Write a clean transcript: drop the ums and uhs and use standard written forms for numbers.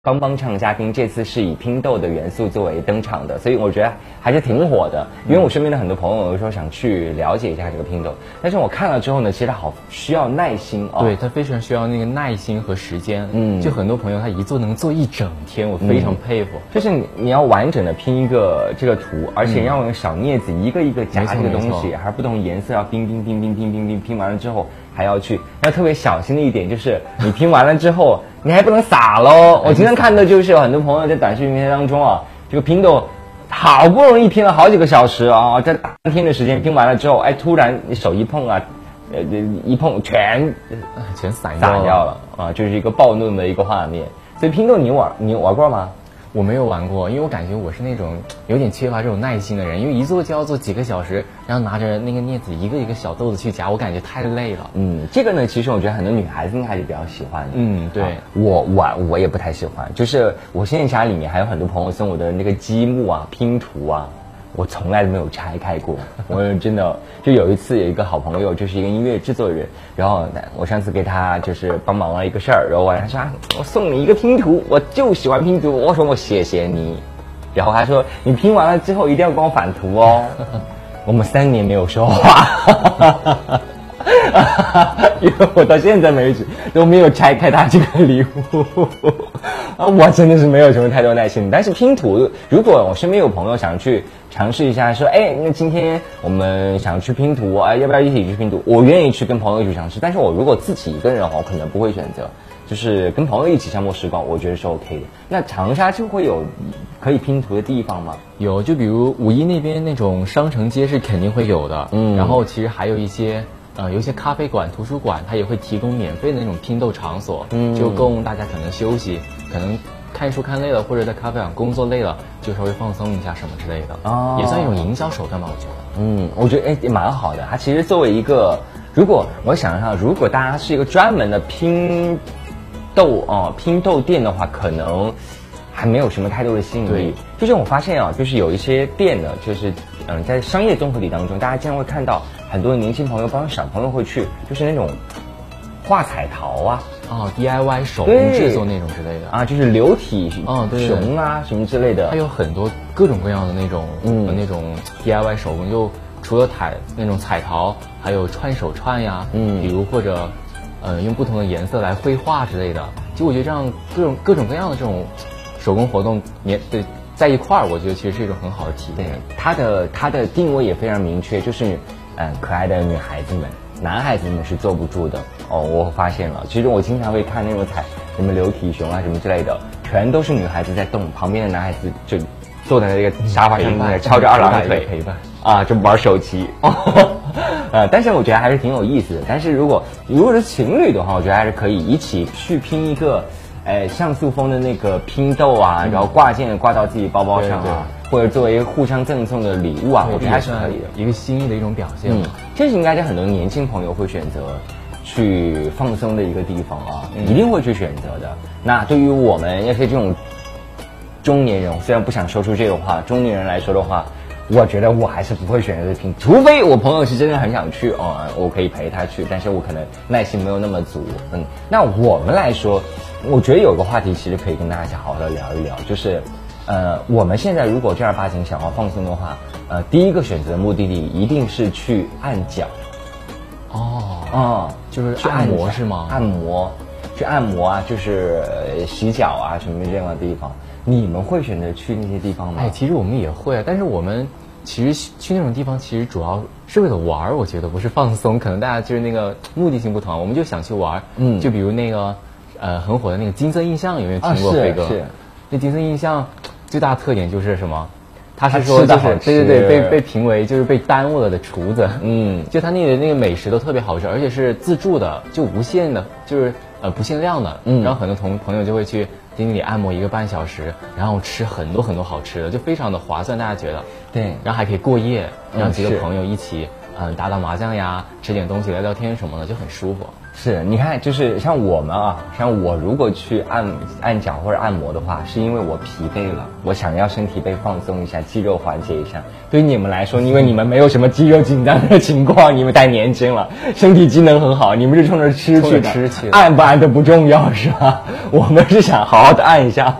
帮帮唱嘉宾这次是以拼豆的元素作为登场的，所以我觉得还是挺火的。因为我身边的很多朋友有时候想去了解一下这个拼豆，但是我看了之后呢，其实它好需要耐心哦。 对，它非常需要那个耐心和时间。就很多朋友他一做能做一整天，我非常佩服。 就是你要完整的拼一个这个图，而且要用小镊子一个一个夹这个东西，还是不同颜色要拼，拼完了之后还要特别小心的一点就是你拼完了之后。你还不能撒喽！我经常看到就是有很多朋友在短视频平台当中啊，这个拼豆好不容易拼了好几个小时啊，在当天的时间拼完了之后，哎，突然你手一碰啊，一碰全散掉了啊，就是一个暴怒的一个画面。所以拼豆你玩过吗？ 我没有玩过，因为我感觉我是那种有点缺乏这种耐心的人，因为一做就要做几个小时，然后拿着那个镊子一个一个小豆子去夹，我感觉太累了。 这个呢，其实我觉得很多女孩子应该还是比较喜欢的。 对， 我也不太喜欢，就是我现在家里面还有很多朋友送我的那个积木啊、拼图啊。我从来都没有拆开过，我真的就有一次有一个好朋友，就是一个音乐制作人，然后我上次给他就是帮忙了一个事儿，然后他说我送你一个拼图，我就喜欢拼图，我说我谢谢你，然后他说你拼完了之后一定要帮我返图哦，我们3年没有说话。因为我到现在为止都没有拆开他这个礼物，我真的是没有什么太多耐心。但是拼图，如果我身边有朋友想去尝试一下，说，哎，那今天我们想去拼图，哎，要不要一起去拼图？我愿意去跟朋友一起尝试。但是我如果自己一个人的话，我可能不会选择，就是跟朋友一起消磨时光，我觉得是 OK 的。那长沙就会有可以拼图的地方吗？ 有，就比如五一那边那种商城街是肯定会有的。然后其实还有一些。有一些咖啡馆、图书馆，它也会提供免费的那种拼豆场所，就供大家可能休息，可能看书看累了，或者在咖啡馆工作累了，就稍微放松一下什么之类的，也算一种营销手段吧，我觉得。 我觉得也蛮好的。它其实作为一个，如果我想一下，如果大家是一个专门的拼豆店的话，可能还没有什么太多的吸引力。就是我发现啊，就是有一些店呢，就是在商业综合体当中，大家经常会看到很多年轻朋友，包括小朋友会去，就是那种画彩陶啊 ，DIY 手工制作那种之类的啊，就是流体熊啊什么之类的， 它有很多各种各样的那种那种 DIY 手工，就除了那种彩陶，还有串手串呀，比如或者用不同的颜色来绘画之类的。就我觉得这样各种各样的这种手工活动在一块儿，我觉得其实是一种很好的体验。 它的定位也非常明确，就是可爱的女孩子们，男孩子们是坐不住的哦。我发现了，其实我经常会看那种什么流体熊啊什么之类的，全都是女孩子在动，旁边的男孩子就坐在那个沙发上面翘着二郎腿陪伴啊，就玩手机。但是我觉得还是挺有意思的。但是如果是情侣的话，我觉得还是可以一起去拼一个。像素风的那个拼豆啊，然后挂件挂到自己包包上啊，或者作为互相赠送的礼物啊，我觉得还是可以的， 一个心意的一种表现。 这是应该是很多年轻朋友会选择去放松的一个地方啊，一定会去选择的。那对于我们要是这种中年人，虽然不想说出这个话，中年人来说的话，我觉得我还是不会选择拼，除非我朋友是真的很想去我可以陪他去，但是我可能耐心没有那么足。那我们来说。我觉得有个话题其实可以跟大家好好的聊一聊，就是我们现在如果正儿八经想要放松的话，第一个选择目的地一定是去按脚。 就是去按摩是吗？ 去按摩啊，就是洗脚啊什么这样的地方。你们会选择去那些地方吗？ 其实我们也会，但是我们其实去那种地方其实主要是为了玩，我觉得不是放松。可能大家就是那个目的性不同，我们就想去玩。就比如那个。很火的那个金色印象，有没有听过飞哥？ 是。 那金色印象最大的特点就是什么？他是说就是对被评为就是被耽误了的厨子。就他那个美食都特别好吃，而且是自助的，就无限的，就是不限量的。然后很多朋友就会去店里按摩1个半小时，然后吃很多很多好吃的，就非常的划算，大家觉得。 对。 然后还可以过夜，然后几个朋友一起打打麻将呀，吃点东西聊聊天什么的，就很舒服。 是，你看，就是像我们啊，像我如果去按脚或者按摩的话，是因为我疲惫了，我想要身体被放松一下，肌肉缓解一下。对于你们来说，因为你们没有什么肌肉紧张的情况，你们太年轻了，身体机能很好，你们是冲着吃去的，按不按都不重要，是吧？我们是想好好的按一下。